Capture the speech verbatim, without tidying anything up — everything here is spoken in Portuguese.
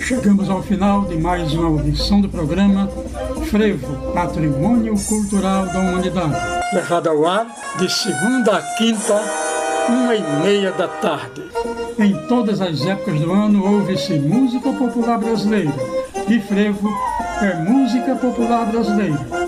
Chegamos ao final de mais uma audição do programa Frevo, Patrimônio Cultural da Humanidade, levado ao ar de segunda a quinta, uma e meia da tarde. Em todas as épocas do ano ouve-se música popular brasileira, e frevo é música popular brasileira.